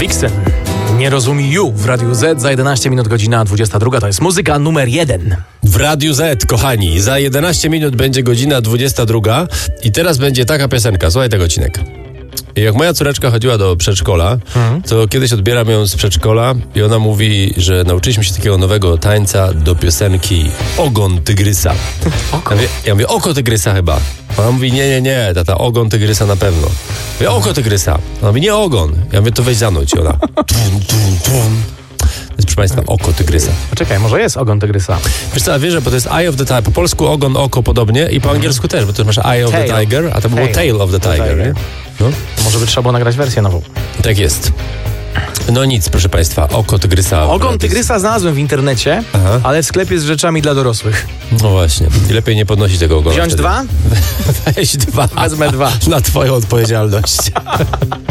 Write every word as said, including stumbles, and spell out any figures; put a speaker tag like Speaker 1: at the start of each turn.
Speaker 1: Vixen. Nie rozumie you w Radiu Z. Za jedenaście minut godzina dwudziesta druga. To jest muzyka numer jeden.
Speaker 2: W Radiu Z, kochani, za jedenaście minut będzie godzina dwudziesta druga i teraz będzie taka piosenka. Słuchaj tego, odcinek. Jak moja córeczka chodziła do przedszkola, mhm. to kiedyś odbieram ją z przedszkola i ona mówi, że nauczyliśmy się takiego nowego tańca do piosenki Ogon Tygrysa.
Speaker 1: Oko?
Speaker 2: Ja mówię, ja mówię oko Tygrysa chyba. Ona mówi, nie, nie, nie, tata, ogon Tygrysa na pewno. Ja mówię, oko Tygrysa. Ona mówi, nie ogon. Ja mówię, to weź zanuć. I ona tum, tum, tum. To jest, proszę Państwa, oko Tygrysa.
Speaker 1: Poczekaj, może jest ogon Tygrysa.
Speaker 2: Wiesz co, a wiesz, że bo to jest Eye of the Tiger. Po polsku ogon, oko podobnie i po angielsku też, bo to masz Eye of
Speaker 1: Tail.
Speaker 2: the Tiger, a to było
Speaker 1: Tail.
Speaker 2: Tail of the Tiger,
Speaker 1: Tiger.
Speaker 2: nie? No.
Speaker 1: Może by trzeba było nagrać wersję nową.
Speaker 2: Tak jest. No nic, proszę Państwa, oko Tygrysa.
Speaker 1: Ogon Tygrysa znalazłem w internecie,
Speaker 2: Aha.
Speaker 1: ale w sklepie z rzeczami dla dorosłych.
Speaker 2: No właśnie. I lepiej nie podnosić tego ogona.
Speaker 1: Wziąć
Speaker 2: wtedy.
Speaker 1: dwa?
Speaker 2: Weź dwa.
Speaker 1: Wezmę dwa.
Speaker 2: Na Twoją odpowiedzialność.